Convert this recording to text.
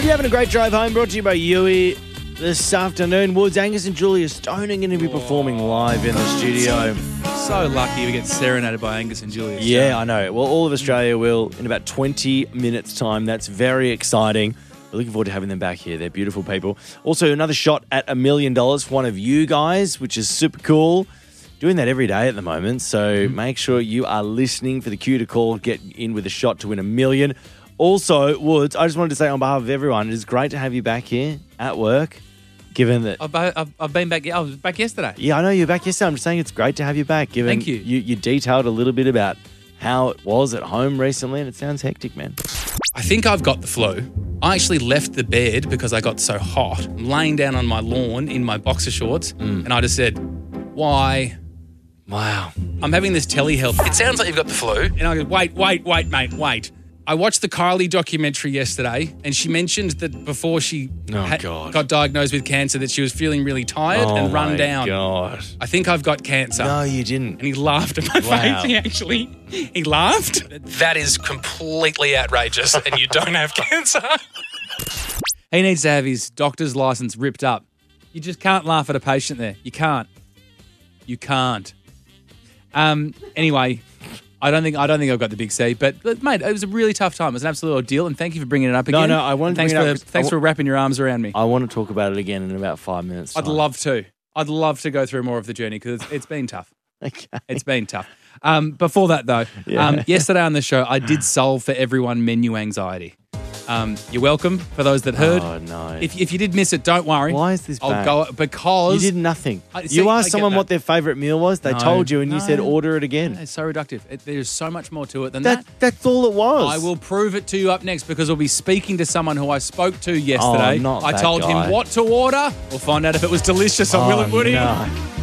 you having a great drive home. Brought to you by Yui this afternoon. Woods, Angus and Julia Stone are going to be performing live in the studio. So lucky we get serenaded by Angus and Julia. Yeah, I know. Well, all of Australia will in about 20 minutes' time. That's very exciting. We're looking forward to having them back here. They're beautiful people. Also, another shot at $1 million for one of you guys, which is super cool. Doing that every day at the moment. So make sure you are listening for the cue to call, get in with a shot to win $1 million. Also, Woods, I just wanted to say on behalf of everyone, it is great to have you back here at work, given that... I've been back. I was back yesterday. Yeah, I know you're back yesterday. I'm just saying it's great to have you back, given Thank you. You detailed a little bit about how it was at home recently, and it sounds hectic, man. I think I've got the flu. I actually left the bed because I got so hot. I'm laying down on my lawn in my boxer shorts, and I just said, why? Wow. I'm having this telehealth. It sounds like you've got the flu. And I go, wait, mate, wait. I watched the Kylie documentary yesterday, and she mentioned that before she got diagnosed with cancer that she was feeling really tired and run down. God. I think I've got cancer. No, you didn't. And he laughed at my face. He laughed. That is completely outrageous, and you don't have cancer. He needs to have his doctor's license ripped up. You just can't laugh at a patient there. You can't. Anyway, I don't think I've got the big C, but mate, it was a really tough time. It was an absolute ordeal, and thank you for bringing it up again. No, I wanted to bring it up. Thanks for wrapping your arms around me. I want to talk about it again in about 5 minutes. I'd love to go through more of the journey because it's been tough. Okay. It's been tough. Before that, though, yesterday on the show, I did solve for everyone menu anxiety. You're welcome for those that heard. Oh, no. If you did miss it, don't worry. Why is this back? Because you did nothing. You asked someone what their favourite meal was. They told you, and you said order it again. It's so reductive. There's so much more to it than that. That's all it was. I will prove it to you up next because we'll be speaking to someone who I spoke to yesterday. Not I that told guy. him what to order. We'll find out if it was delicious on Will and Woody. No.